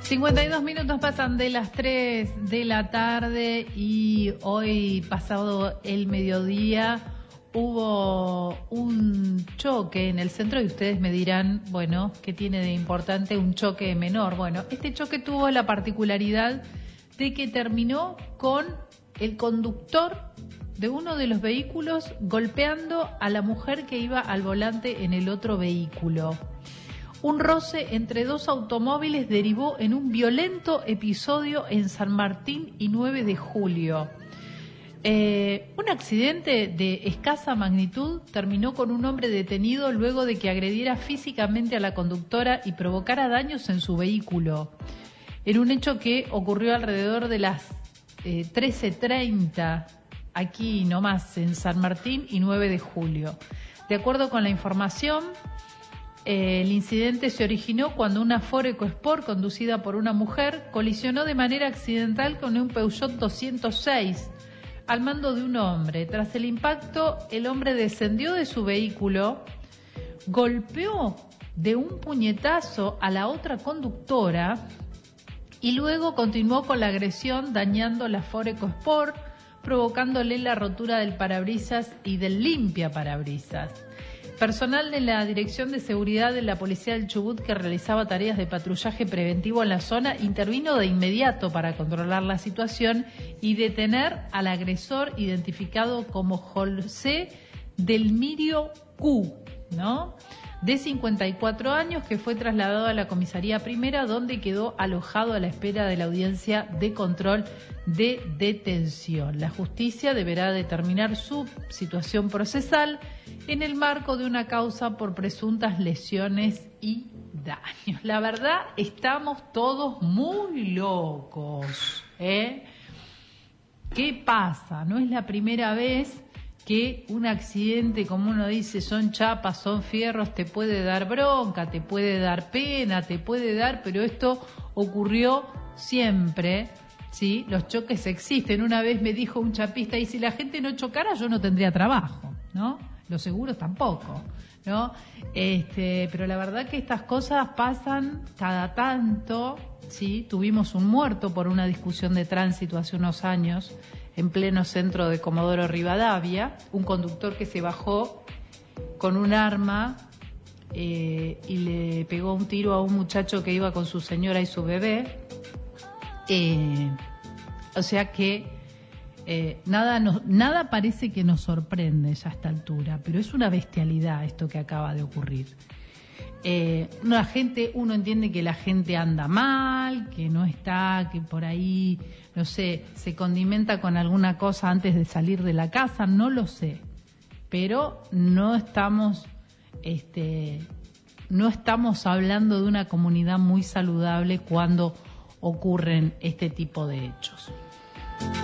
52 minutos pasan de las 3 de la tarde y hoy, pasado el mediodía, hubo un choque en el centro y ustedes me dirán, bueno, ¿qué tiene de importante un choque menor? Bueno, este choque tuvo la particularidad de que terminó con el conductor de uno de los vehículos golpeando a la mujer que iba al volante en el otro vehículo. Un roce entre dos automóviles derivó en un violento episodio en San Martín y 9 de julio. Un accidente de escasa magnitud terminó con un hombre detenido luego de que agrediera físicamente a la conductora y provocara daños en su vehículo. En un hecho que ocurrió alrededor de las 13:30, aquí nomás, en San Martín y 9 de julio. De acuerdo con la información, el incidente se originó cuando una Ford EcoSport conducida por una mujer colisionó de manera accidental con un Peugeot 206 al mando de un hombre. Tras el impacto, el hombre descendió de su vehículo, golpeó de un puñetazo a la otra conductora y luego continuó con la agresión dañando la Ford EcoSport, provocándole la rotura del parabrisas y del limpiaparabrisas. Personal de la Dirección de Seguridad de la Policía del Chubut, que realizaba tareas de patrullaje preventivo en la zona, intervino de inmediato para controlar la situación y detener al agresor, identificado como José Delmirio Q, de 54 años, que fue trasladado a la comisaría primera, donde quedó alojado a la espera de la audiencia de control de detención. La justicia deberá determinar su situación procesal en el marco de una causa por presuntas lesiones y daños. La verdad, estamos todos muy locos, ¿eh? ¿Qué pasa? No es la primera vez que un accidente, como uno dice, son chapas, son fierros, te puede dar bronca, te puede dar pena, te puede dar, pero esto ocurrió siempre, ¿sí? Los choques existen. Una vez me dijo un chapista, y si la gente no chocara, yo no tendría trabajo, ¿no? Los seguros tampoco, ¿no? Pero la verdad que estas cosas pasan cada tanto, ¿sí? Tuvimos un muerto por una discusión de tránsito hace unos años en pleno centro de Comodoro Rivadavia, un conductor que se bajó con un arma y le pegó un tiro a un muchacho que iba con su señora y su bebé. O sea que nada parece que nos sorprende ya a esta altura, pero es una bestialidad esto que acaba de ocurrir. Uno entiende que la gente anda mal, que no está, que por ahí, no sé, se condimenta con alguna cosa antes de salir de la casa, no lo sé, pero no estamos hablando de una comunidad muy saludable cuando ocurren este tipo de hechos.